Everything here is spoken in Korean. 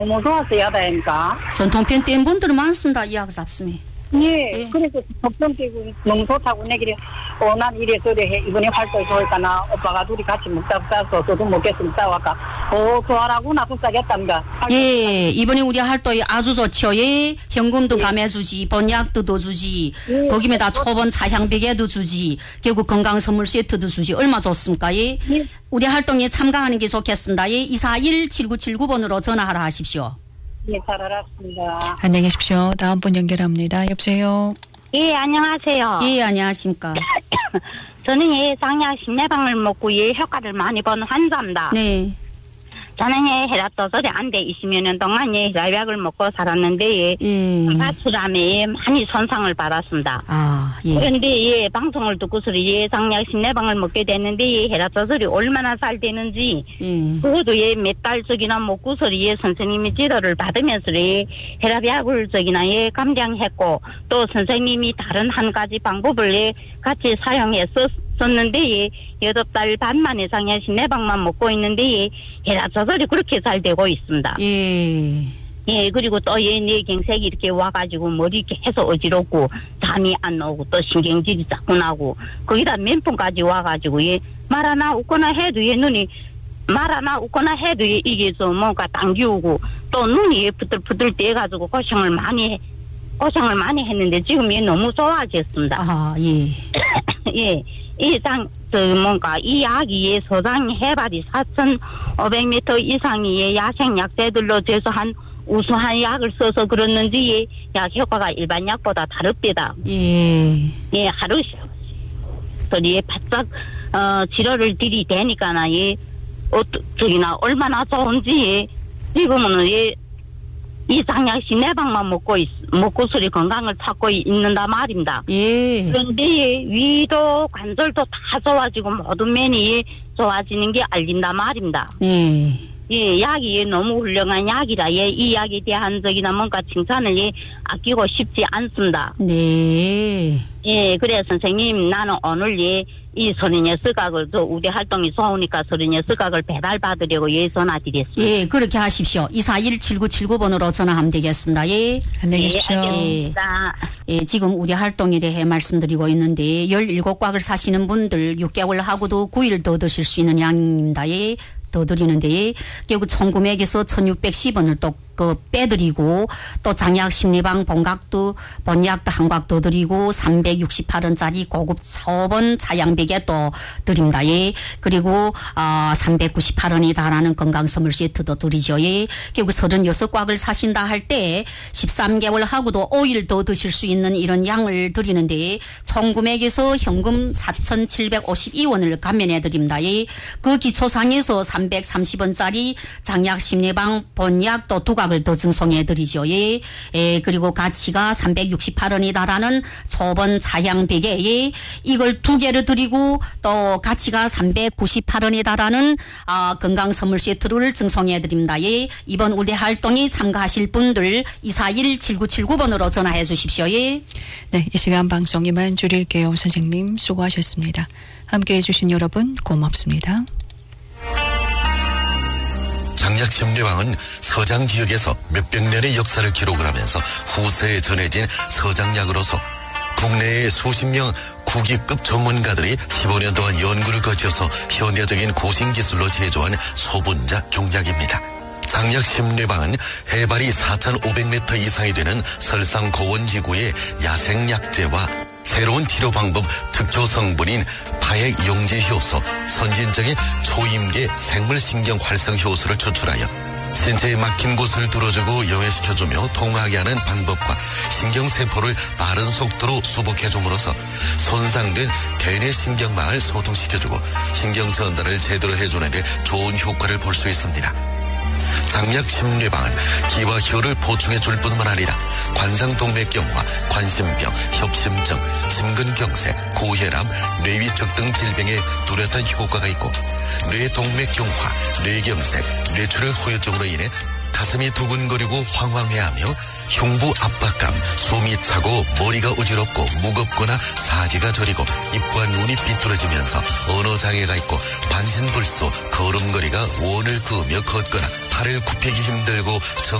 너무 좋아서 야다니까. 전통편 뗀 분들은 많습니다. 이 약 잡수면. 예, 그래서 법정 뛰고 너무 좋다고 내기를 난 이래 저래 해 이번에 활동 좋으니까 나 오빠가 둘이 같이 먹자고 싸서 저도 먹겠으면 싸워가 좋아라구나 속삭였답니다. 예, 이번에 우리 활동이 아주 좋죠. 예, 현금도 감해주지, 번약도 더 주지, 거기에다 초본 차향베개도 주지, 결국 건강 선물 세트도 주지. 얼마 좋습니까? 예, 우리 활동에 참가하는 게 좋겠습니다. 예, 241-7979번으로 전화하라 하십시오. 예, 잘 알았습니다. 안녕히 계십시오. 다음 분 연결합니다. 여보세요. 예, 안녕하세요. 예, 안녕하십니까. 저는 예, 장약 식내방을 먹고 예, 효과를 많이 본 환자입니다. 네. 저는 예, 혈압도설이 안 돼 20년 동안 예, 혈압약을 먹고 살았는데 예, 가출함에 예, 많이 손상을 받았습니다. 아, 예. 그런데 예, 방송을 듣고서 예, 장약 식내방을 먹게 됐는데 예, 혈압도설이 얼마나 잘 되는지 그것도 예, 몇 달 적이나 먹고서 예, 선생님이 지도를 받으면서 예, 혈압약을 적이나 예, 감량했고 또 선생님이 다른 한 가지 방법을 예, 같이 사용해서 썼는데 8달 반 만에 장약 식내방만 먹고 있는데 혈압 조절이 그렇게 잘 되고 있습니다. 예. 예, 그리고 또 뇌경색이 이렇게 와가지고 머리 계속 어지럽고 잠이 안 오고 또 신경질이 자꾸 나고 거기다 면풍까지 와가지고 말 하나 웃거나 해도 눈이 말 하나 웃거나 해도 이게 좀 뭔가 당기우고 또 눈이 부들부들 떼가지고 고생을 많이 했는데 지금 너무 좋아졌습니다. 아, 예. 예. 이 약이 소장 해발이 4,500m 이상의 야생 약재들로 돼서 한 우수한 약을 써서 그렇는지 약 효과가 일반 약보다 다릅니다. 예. 예, 하루 소리에 바짝 치료를 들이대니까나 저기나 얼마나 좋은지 지금은 이 장약 식내방만 먹고서리 건강을 찾고 있는다 말입니다. 예. 그런데 위도 관절도 다 좋아지고 모든 면이 좋아지는 게 알린다 말입니다. 예. 예, 약이 너무 훌륭한 약이라 이 약에 대한 적이나 뭔가 칭찬을 아끼고 싶지 않습니다. 네. 예, 그래 선생님 나는 오늘 이 소리녀 스각을 우리 활동이 좋으니까 소리녀 스각을 배달받으려고 전화드렸습니다. 예, 그렇게 하십시오. 241-7979번으로 전화하면 되겠습니다. 예. 안녕히 계십시오. 알겠습니다. 예, 지금 우리 활동에 대해 말씀드리고 있는데 17곽을 사시는 분들 6개월 하고도 9일 더 드실 수 있는 양입니다. 예. 더 드리는데 결국 총 금액에서 1,610원을 또 빼드리고 또 장약 심리방 본약도 한 곽 더 드리고 368원짜리 고급 초본 차양베개 또 드립니다. 예. 그리고 398원이 달하는 건강선물 세트도 드리죠. 예. 결국 36곽을 사신다 할 때 13개월 하고도 5일 더 드실 수 있는 이런 양을 드리는데 총 금액에서 현금 4,752원을 감면해 드립니다. 예. 그 기초상에서 330원짜리 장약 심리방 본약 또 2곽을 더 증송해드리죠. 예. 예. 그리고 가치가 368원이 달하는 초본 차향베개. 예. 이걸 2개를 드리고 또 가치가 398원이 달하는 건강선물 세트를 증송해드립니다. 예. 이번 우리 활동에 참가하실 분들 241-7979번으로 전화해 주십시오. 예. 네, 이 시간 방송 이만 줄일게요. 선생님 수고하셨습니다. 함께해 주신 여러분 고맙습니다. 장약 심리방은 서장 지역에서 몇백 년의 역사를 기록을 하면서 후세에 전해진 서장약으로서 국내의 수십 명 국위급 전문가들이 15년 동안 연구를 거쳐서 현대적인 고신기술로 제조한 소분자 중약입니다. 장약 심리방은 해발이 4,500m 이상이 되는 설상 고원지구의 야생 약재와 새로운 치료 방법 특효 성분인 파액 용지 효소, 선진적인 초임계 생물신경 활성 효소를 추출하여 신체에 막힌 곳을 뚫어주고 용해시켜주며 통하게 하는 방법과 신경세포를 빠른 속도로 수복해줌으로써 손상된 대뇌 신경망을 소통시켜주고 신경 전달을 제대로 해주는 데 좋은 효과를 볼 수 있습니다. 장약 심리방은 기와 혈을 보충해 줄 뿐만 아니라 관상동맥경화, 관심병, 협심증, 심근경색, 고혈압, 뇌위축 등 질병에 뚜렷한 효과가 있고 뇌동맥경화, 뇌경색, 뇌출혈 후유증으로 인해 가슴이 두근거리고 황황해하며 흉부 압박감, 숨이 차고 머리가 어지럽고 무겁거나 사지가 저리고 입과 눈이 삐뚤어지면서 언어장애가 있고 반신불수, 걸음걸이가 원을 그으며 걷거나 팔을 굽히기 힘들고